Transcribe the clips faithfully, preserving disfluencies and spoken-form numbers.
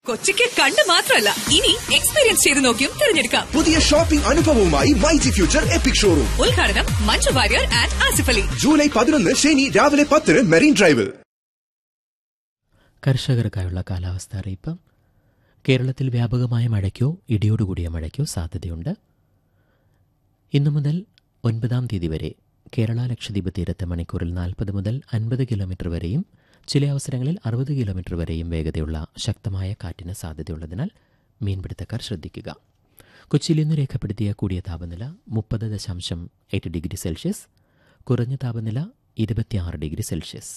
കൊച്ചിക്ക് കണ്ട് മാത്രമല്ല, ഇനി എക്സ്പീരിയൻസ് ചെയ്ത് നോക്കിയും തിരഞ്ഞെടുക്കാം. പുതിയ shopping അനുഭവവുമായി myG future EPIC showroom. ഉദ്ഘാടനം മഞ്ജു വാര്യർ ആൻഡ് ആസിഫ് അലി. ജൂലൈ പതിനൊന്ന് ശനി രാവിലെ പത്തിന് മെറീൻ ഡ്രൈവിൽ. കർഷകർക്കായുള്ള കാലാവസ്ഥ അറിയിപ്പ്. കേരളത്തിൽ വ്യാപകമായ മഴയ്ക്കോ ഇടിയോടുകൂടിയ മഴയ്ക്കോ സാധ്യതയുണ്ട്. ഇന്നു മുതൽ ഒൻപതാം തീയതി വരെ കേരള ലക്ഷദ്വീപ് തീരത്ത് മണിക്കൂറിൽ നാൽപ്പത് മുതൽ അൻപത് കിലോമീറ്റർ വരെയും ചില അവസരങ്ങളിൽ അറുപത് കിലോമീറ്റർ വരെയും വേഗതയുള്ള ശക്തമായ കാറ്റിന് സാധ്യതയുള്ളതിനാൽ മീൻപിടുത്തക്കാർ ശ്രദ്ധിക്കുക. കൊച്ചിയിൽ ഇന്ന് രേഖപ്പെടുത്തിയ കൂടിയ താപനില മുപ്പത് ദശാംശം എട്ട് ഡിഗ്രി സെൽഷ്യസ്, കുറഞ്ഞ താപനില ഇരുപത്തിയാറ് degree Celsius.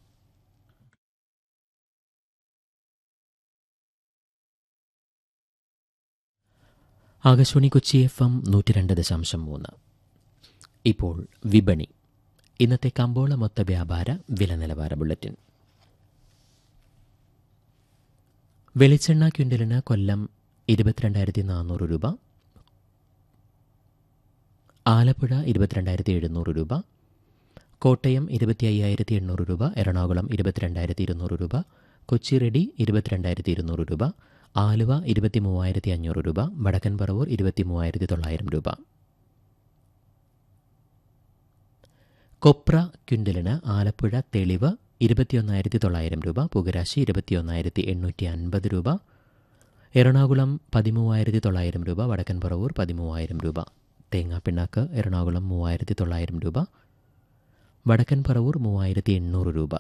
Akashvani Kochi F M നൂറ്റി രണ്ട് ദശാംശം മൂന്ന്. ഇപ്പോൾ വിപണി. ഇന്നത്തെ കമ്പോള മൊത്ത വ്യാപാര വില നിലവാര ബുള്ളറ്റിൻ. വെളിച്ചെണ്ണ ക്വിൻ്റലിന് കൊല്ലം ഇരുപത്തിരണ്ടായിരത്തി നാനൂറ് രൂപ, ആലപ്പുഴ ഇരുപത്തിരണ്ടായിരത്തി എഴുന്നൂറ് രൂപ, കോട്ടയം ഇരുപത്തി അയ്യായിരത്തി എണ്ണൂറ് രൂപ, എറണാകുളം ഇരുപത്തിരണ്ടായിരത്തി ഇരുന്നൂറ് രൂപ, കൊച്ചി റെഡി ഇരുപത്തിരണ്ടായിരത്തി ഇരുന്നൂറ് രൂപ, ആലുവ ഇരുപത്തി മൂവായിരത്തി അഞ്ഞൂറ് രൂപ, വടക്കൻ പറവൂർ ഇരുപത്തി മൂവായിരത്തി തൊള്ളായിരം രൂപ. കൊപ്ര ക്വിൻ്റലിന് ആലപ്പുഴ തെളിവ് ഇരുപത്തിയൊന്നായിരത്തി തൊള്ളായിരം രൂപ, പുകരാശി ഇരുപത്തിയൊന്നായിരത്തി എണ്ണൂറ്റി അൻപത് രൂപ, എറണാകുളം പതിമൂവായിരത്തി തൊള്ളായിരം രൂപ, വടക്കൻ പറവൂർ പതിമൂവായിരം രൂപ. തേങ്ങാപ്പിണ്ണാക്ക് എറണാകുളം മൂവായിരത്തി തൊള്ളായിരം രൂപ, വടക്കൻ പറവൂർ മൂവായിരത്തി എണ്ണൂറ് രൂപ.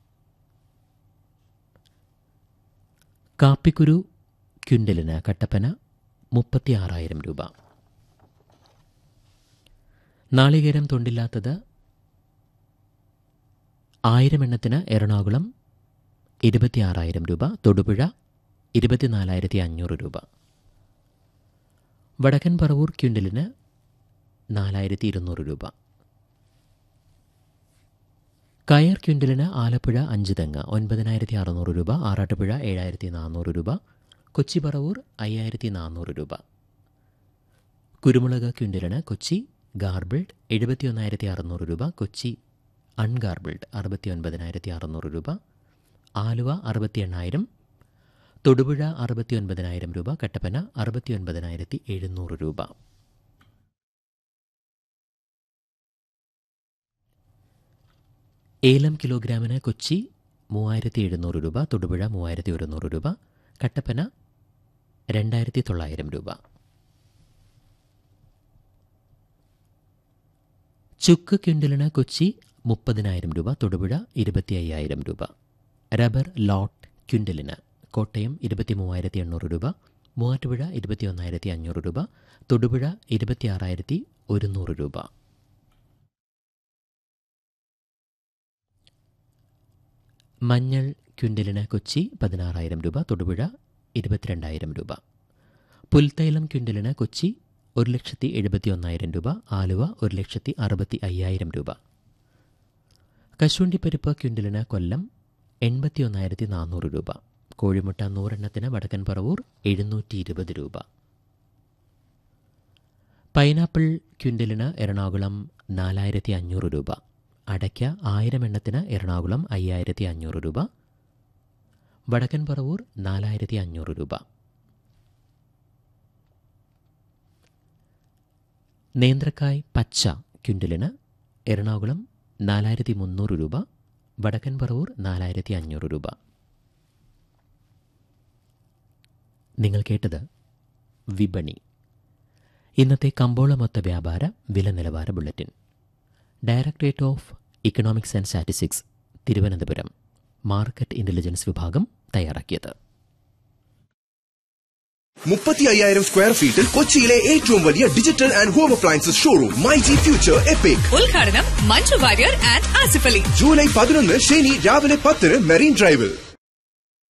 കാപ്പിക്കുരു ക്വിൻ്റലിന് കട്ടപ്പന മുപ്പത്തി ആറായിരം രൂപ. നാളികേരം തൊണ്ടില്ലാത്തത് ആയിരം എണ്ണത്തിന് എറണാകുളം ഇരുപത്തിയാറായിരം രൂപ, തൊടുപുഴ ഇരുപത്തിനാലായിരത്തി അഞ്ഞൂറ് രൂപ. വടക്കൻ പറവൂർ ക്വിൻ്റലിന് നാലായിരത്തി ഇരുന്നൂറ് രൂപ. കയർ ക്വിൻ്റലിന് ആലപ്പുഴ അഞ്ച് തെങ്ങ് ഒൻപതിനായിരത്തി അറുന്നൂറ് രൂപ, ആറാട്ടുപുഴ ഏഴായിരത്തി നാനൂറ് രൂപ, കൊച്ചി പറവൂർ അയ്യായിരത്തി നാനൂറ് രൂപ. കുരുമുളക് ക്വിൻ്റലിന് കൊച്ചി ഗാർബിൾഡ് എഴുപത്തിയൊന്നായിരത്തി അറുന്നൂറ് രൂപ, കൊച്ചി അൺഗാർബിൾഡ് അറുപത്തി ഒൻപതിനായിരത്തി അറുന്നൂറ് രൂപ, ആലുവ അറുപത്തി എണ്ണായിരം, തൊടുപുഴ അറുപത്തി ഒൻപതിനായിരം രൂപ, കട്ടപ്പന അറുപത്തി ഒൻപതിനായിരത്തി എഴുന്നൂറ് രൂപ. ഏലം കിലോഗ്രാമിന് കൊച്ചി മൂവായിരത്തി എഴുന്നൂറ് രൂപ, തൊടുപുഴ മൂവായിരത്തി ഒരുന്നൂറ് രൂപ, കട്ടപ്പന രണ്ടായിരത്തി തൊള്ളായിരം രൂപ. ചുക്ക് ക്വിൻ്റലിന് കൊച്ചി മുപ്പതിനായിരം രൂപ, തൊടുപുഴ ഇരുപത്തി അയ്യായിരം രൂപ. റബ്ബർ ലോട്ട് ക്വിൻ്റലിന് കോട്ടയം ഇരുപത്തി മൂവായിരത്തി എണ്ണൂറ് രൂപ, മൂവാറ്റുപുഴ ഇരുപത്തി ഒന്നായിരത്തി അഞ്ഞൂറ് രൂപ, തൊടുപുഴ ഇരുപത്തി ആറായിരത്തി ഒരുന്നൂറ് രൂപ. മഞ്ഞൾ ക്വിൻ്റലിന് കൊച്ചി പതിനാറായിരം രൂപ, തൊടുപുഴ ഇരുപത്തിരണ്ടായിരം രൂപ. പുൽത്തൈലം ക്വിൻ്റലിന് കൊച്ചി ഒരു ലക്ഷത്തി എഴുപത്തി ഒന്നായിരം രൂപ, ആലുവ ഒരു ലക്ഷത്തി അറുപത്തി അയ്യായിരം രൂപ. കശുവണ്ടിപ്പരിപ്പ് ക്വിൻ്റലിന് കൊല്ലം എൺപത്തി ഒന്നായിരത്തി നാനൂറ് രൂപ, കോഴിമുട്ട നൂറെണ്ണത്തിന് വടക്കൻ പറവൂർ എഴുന്നൂറ്റി ഇരുപത് രൂപ. പൈനാപ്പിൾ ക്വിൻ്റലിന് എറണാകുളം നാലായിരത്തി അഞ്ഞൂറ് രൂപ, അടയ്ക്ക ആയിരം എണ്ണത്തിന് എറണാകുളം അയ്യായിരത്തി അഞ്ഞൂറ് രൂപ, വടക്കൻ പറവൂർ നാലായിരത്തി അഞ്ഞൂറ് രൂപ. നേന്ത്രക്കായ് പച്ച ക്വിൻ്റലിന് എറണാകുളം നാലായിരത്തി മുന്നൂറ് രൂപ, വടക്കൻ പറവൂർ നാലായിരത്തി അഞ്ഞൂറ് രൂപ. നിങ്ങൾ കേട്ടത് വിപണി. ഇന്നത്തെ കമ്പോള മൊത്ത വ്യാപാര വില നിലവാര bulletin. Directorate of economics and statistics Thiruvananthapuram market intelligence വിഭാഗം തയ്യാറാക്കിയത്. മുപ്പത്തി അയ്യായിരം സ്ക്വയർ ഫീറ്റിൽ കൊച്ചിയിലെ ഏറ്റവും വലിയ digital and home appliances showroom myG future EPIC. ഉദ്ഘാടനം മഞ്ജു വാര്യർ ആൻഡ് ആസിഫ് അലി. ജൂലൈ പതിനൊന്ന് ശനി രാവിലെ പത്തിന് മെറീൻ ഡ്രൈവിൽ.